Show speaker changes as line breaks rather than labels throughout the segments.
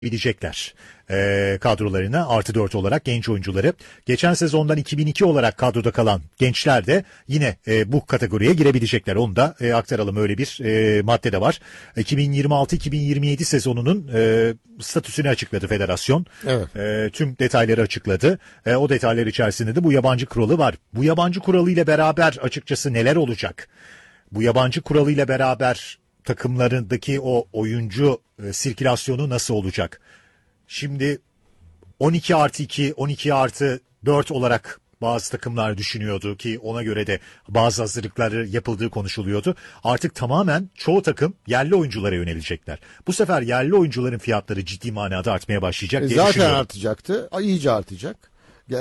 bilecekler kadrolarına artı 4 olarak genç oyuncuları. Geçen sezondan 2002 olarak kadroda kalan gençler de yine bu kategoriye girebilecekler. Onu da aktaralım, öyle bir madde de var. 2026-2027 sezonunun statüsünü açıkladı federasyon.
Evet.
Tüm detayları açıkladı. O detaylar içerisinde de bu yabancı kuralı var. Bu yabancı kuralı ile beraber açıkçası neler olacak? Bu yabancı kuralı ile beraber takımlarındaki o oyuncu sirkülasyonu nasıl olacak? Şimdi 12 artı 2, 12 artı 4 olarak bazı takımlar düşünüyordu ki ona göre de bazı hazırlıkları yapıldığı konuşuluyordu. Artık tamamen çoğu takım yerli oyunculara yönelecekler. Bu sefer yerli oyuncuların fiyatları ciddi manada artmaya başlayacak diye
Zaten
düşünüyorum.
artacaktı. İyice artacak.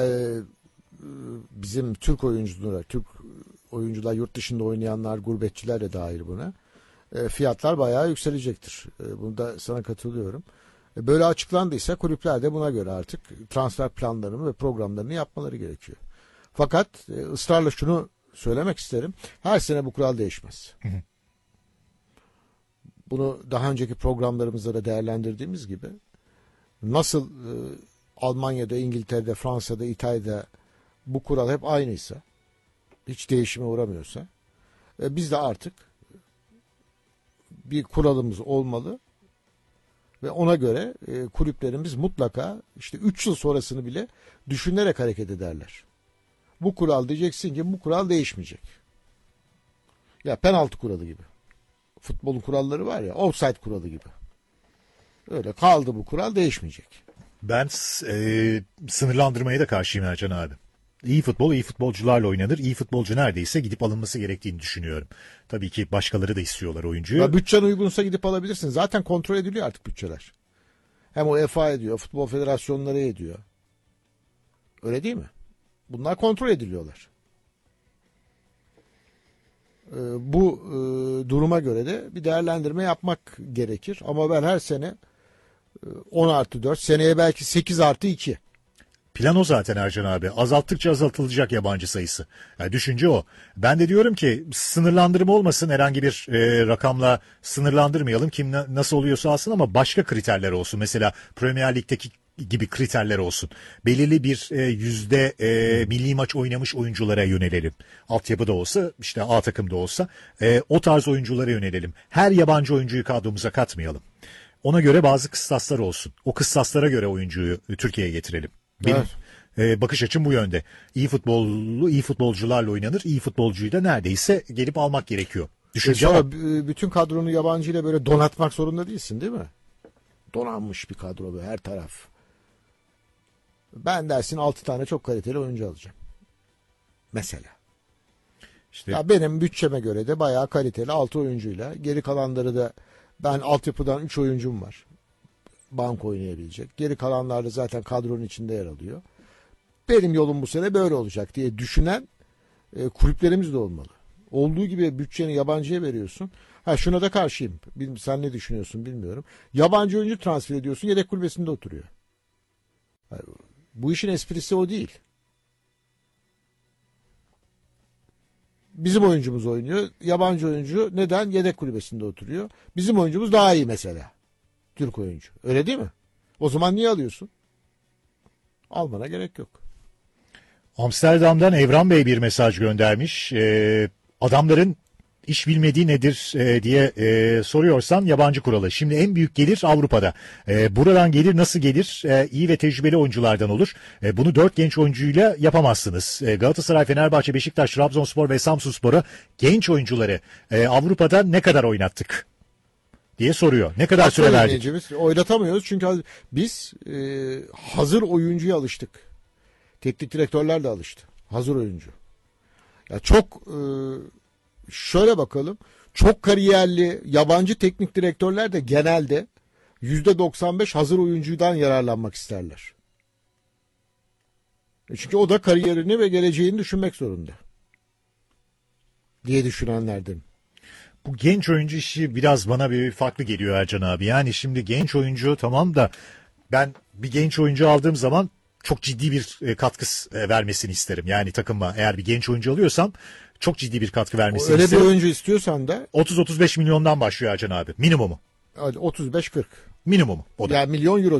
Bizim Türk oyuncular, yurt dışında oynayanlar, gurbetçiler de dahil buna. Fiyatlar bayağı yükselecektir. Bunda sana katılıyorum. Böyle açıklandıysa kulüpler de buna göre artık transfer planlarını ve programlarını yapmaları gerekiyor. Fakat ısrarla şunu söylemek isterim. Her sene bu kural değişmez. Bunu daha önceki programlarımızda da değerlendirdiğimiz gibi nasıl Almanya'da, İngiltere'de, Fransa'da, İtalya'da bu kural hep aynıysa, hiç değişime uğramıyorsa biz de artık bir kuralımız olmalı ve ona göre kulüplerimiz mutlaka işte 3 yıl sonrasını bile düşünerek hareket ederler. Bu kural, diyeceksin ki bu kural değişmeyecek. Ya penaltı kuralı gibi. Futbolun kuralları var ya, offside kuralı gibi. Öyle kaldı, bu kural değişmeyecek.
Ben sınırlandırmaya da karşıyım Ercan abi. İyi futbol iyi futbolcularla oynanır. İyi futbolcu neredeyse gidip alınması gerektiğini düşünüyorum. Tabii ki başkaları da istiyorlar oyuncuyu.
Ya bütçen uygunsa gidip alabilirsin. Zaten kontrol ediliyor artık bütçeler. Hem UEFA ediyor, futbol federasyonları ediyor. Öyle değil mi? Bunlar kontrol ediliyorlar. Bu duruma göre de bir değerlendirme yapmak gerekir. Ama ben her sene 10 artı 4, seneye belki 8 artı 2.
Plan o zaten Ercan abi. Azalttıkça azaltılacak yabancı sayısı. Yani düşünce o. Ben de diyorum ki sınırlandırma olmasın, herhangi bir rakamla sınırlandırmayalım. Kim nasıl oluyorsa alsın ama başka kriterler olsun. Mesela Premier Lig'deki gibi kriterler olsun. Belirli bir yüzde milli maç oynamış oyunculara yönelelim. Altyapıda olsa, işte A takımda olsa o tarz oyunculara yönelelim. Her yabancı oyuncuyu kadromuza katmayalım. Ona göre bazı kıstaslar olsun. O kıstaslara göre oyuncuyu Türkiye'ye getirelim. Benim bakış açım bu yönde. İyi futbolcularla oynanır. İyi futbolcuyu da neredeyse gelip almak gerekiyor. Düşünce
sonra bütün kadronu yabancıyla böyle donatmak zorunda değilsin, değil mi? Donanmış bir kadro böyle her taraf. Ben dersin 6 tane çok kaliteli oyuncu alacağım. Mesela.
İşte
Ya benim bütçeme göre de bayağı kaliteli 6 oyuncuyla, geri kalanları da ben altyapıdan 3 oyuncum var. Bank oynayabilecek. Geri kalanlar da zaten kadronun içinde yer alıyor. Benim yolum bu sene böyle olacak diye düşünen kulüplerimiz de olmalı. Olduğu gibi bütçeni yabancıya veriyorsun. Şuna da karşıyım. Sen ne düşünüyorsun bilmiyorum. Yabancı oyuncu transfer ediyorsun, yedek kulübesinde oturuyor. Bu işin esprisi o değil. Bizim oyuncumuz oynuyor. Yabancı oyuncu neden? Yedek kulübesinde oturuyor. Bizim oyuncumuz daha iyi mesela. Türk oyuncu. Öyle değil mi? O zaman niye alıyorsun? Almana gerek yok.
Amsterdam'dan Evran Bey bir mesaj göndermiş. Adamların iş bilmediği nedir diye soruyorsan yabancı kuralı. Şimdi en büyük gelir Avrupa'da. Buradan gelir nasıl gelir? İyi ve tecrübeli oyunculardan olur. Bunu 4 genç oyuncuyla yapamazsınız. Galatasaray, Fenerbahçe, Beşiktaş, Trabzonspor ve Samsunspor'a genç oyuncuları Avrupa'da ne kadar oynattık diye soruyor. Ne kadar süre verdik?
Oynatamıyoruz çünkü biz hazır oyuncuya alıştık. Teknik direktörler de alıştı. Hazır oyuncu. Ya çok şöyle bakalım. Çok kariyerli yabancı teknik direktörler de genelde %95 hazır oyuncudan yararlanmak isterler. Çünkü o da kariyerini ve geleceğini düşünmek zorunda diye düşünenlerden.
Bu genç oyuncu işi biraz bana bir farklı geliyor Ercan abi. Yani şimdi genç oyuncu tamam da ben bir genç oyuncu aldığım zaman çok ciddi bir katkı vermesini isterim. Yani takıma eğer bir genç oyuncu alıyorsam çok ciddi bir katkı vermesini
öyle
isterim.
Öyle bir oyuncu istiyorsan da
30-35 milyondan başlıyor Ercan abi. Minimumu.
35-40.
Minimum o da.
Yani milyon euro